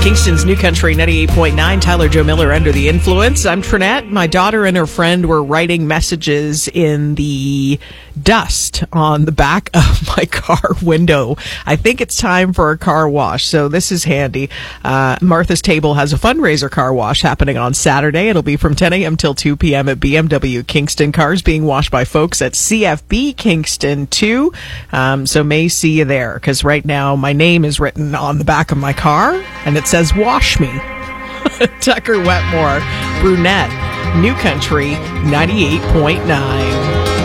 Kingston's New Country 98.9, Tyler Joe Miller, Under the Influence. I'm Trinette. My daughter and her friend were writing messages in the dust on the back of my car window. I think it's time for a car wash, so this is handy. Martha's Table has a fundraiser car wash happening on Saturday. It'll be from 10 a.m. till 2 p.m. at BMW Kingston. Cars being washed by folks at CFB Kingston, too. So may see you there, because right now my name is written on the back of my car, and it says, "Wash me." Tucker Wetmore, Brunette, New Country 98.9.